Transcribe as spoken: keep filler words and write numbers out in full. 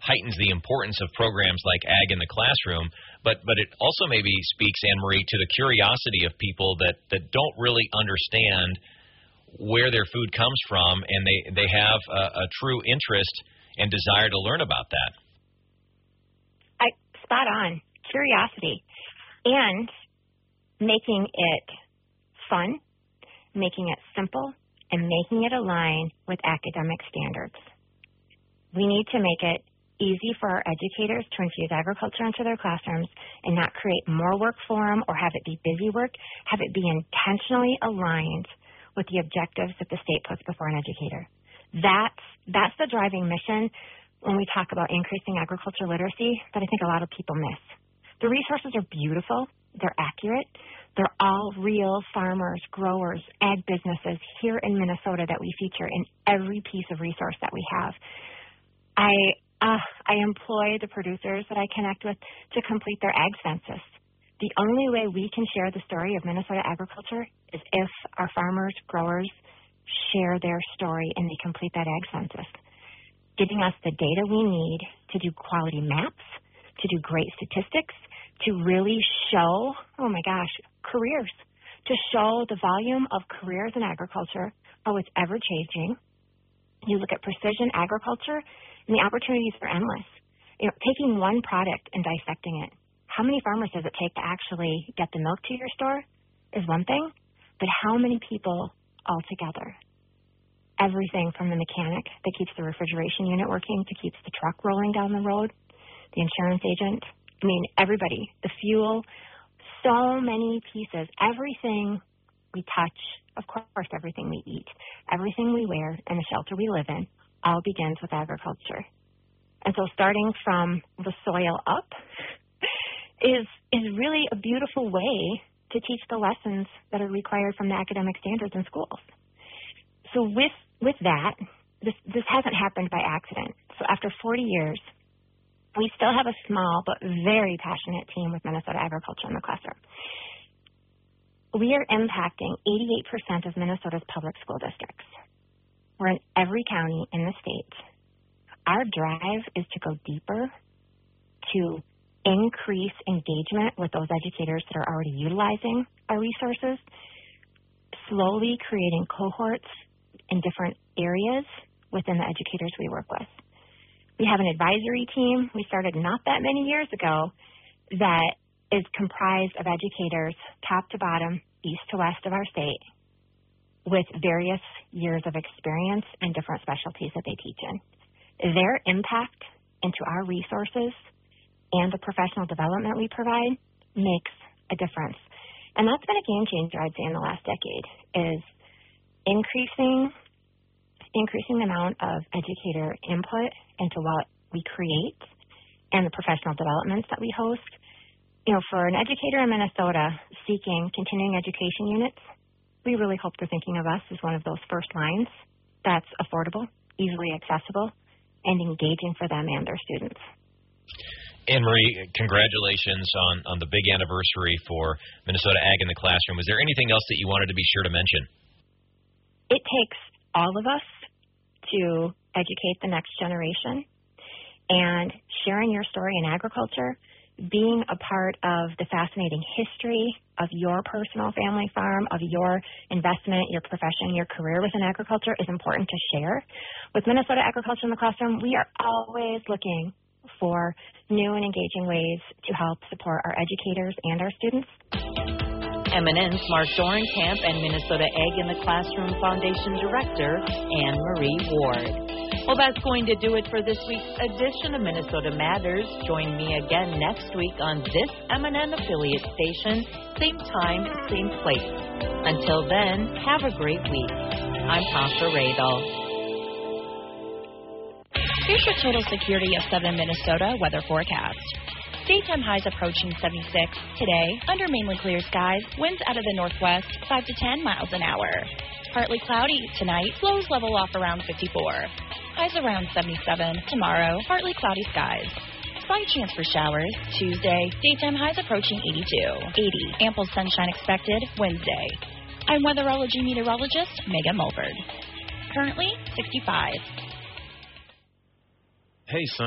heightens the importance of programs like Ag in the Classroom, but but it also maybe speaks, Anne-Marie, to the curiosity of people that, that don't really understand where their food comes from, and they, they have a, a true interest and desire to learn about that. I spot on. Curiosity. And making it fun, making it simple, and making it align with academic standards. We need to make it easy for our educators to infuse agriculture into their classrooms and not create more work for them or have it be busy work, have it be intentionally aligned with the objectives that the state puts before an educator. That's, that's the driving mission when we talk about increasing agriculture literacy that I think a lot of people miss. The resources are beautiful. They're accurate. They're all real farmers, growers, ag businesses here in Minnesota that we feature in every piece of resource that we have. I uh, I employ the producers that I connect with to complete their ag census. The only way we can share the story of Minnesota agriculture is if our farmers, growers share their story and they complete that ag census, giving us the data we need to do quality maps, to do great statistics, to really show, oh my gosh, careers, to show the volume of careers in agriculture, how it's ever-changing. You look at precision agriculture, and the opportunities are endless. You know, taking one product and dissecting it, how many farmers does it take to actually get the milk to your store is one thing, but how many people all together? Everything from the mechanic that keeps the refrigeration unit working to keeps the truck rolling down the road, the insurance agent, I mean, everybody, the fuel, so many pieces, everything we touch, of course, everything we eat, everything we wear, and the shelter we live in, all begins with agriculture. And so starting from the soil up is is really a beautiful way to teach the lessons that are required from the academic standards in schools. So with with that, this this hasn't happened by accident. So after forty years, we still have a small but very passionate team with Minnesota Agriculture in the classroom. We are impacting eighty-eight percent of Minnesota's public school districts. We're in every county in the state. Our drive is to go deeper, to increase engagement with those educators that are already utilizing our resources, slowly creating cohorts in different areas within the educators we work with. We have an advisory team we started not that many years ago that is comprised of educators top to bottom, east to west of our state, with various years of experience and different specialties that they teach in. Their impact into our resources and the professional development we provide makes a difference. And that's been a game changer, I'd say, in the last decade, is increasing increasing the amount of educator input into what we create and the professional developments that we host. You know, for an educator in Minnesota seeking continuing education units, we really hope they're thinking of us as one of those first lines that's affordable, easily accessible, and engaging for them and their students. Anne-Marie, congratulations on, on the big anniversary for Minnesota Ag in the Classroom. Is there anything else that you wanted to be sure to mention? It takes all of us to educate the next generation, and sharing your story in agriculture, being a part of the fascinating history of your personal family farm, of your investment, your profession, your career within agriculture is important to share. With Minnesota Agriculture in the Classroom, we are always looking for new and engaging ways to help support our educators and our students. M N N's Mark Dorenkamp and Minnesota Ag in the Classroom Foundation Director Anne-Marie Ward. Well, that's going to do it for this week's edition of Minnesota Matters. Join me again next week on this M N N affiliate station, same time, same place. Until then, have a great week. I'm Tasha Radel. Here's your total security of Southern Minnesota weather forecast. Daytime highs approaching seventy-six. Today, under mainly clear skies, winds out of the northwest, five to ten miles an hour. Partly cloudy tonight, lows level off around fifty-four. Highs around seventy-seven. Tomorrow, partly cloudy skies. Slight chance for showers. Tuesday, daytime highs approaching eighty-two. eighty. Ample sunshine expected Wednesday. I'm weatherology meteorologist Megan Mulford. Currently, sixty-five. Hey, son.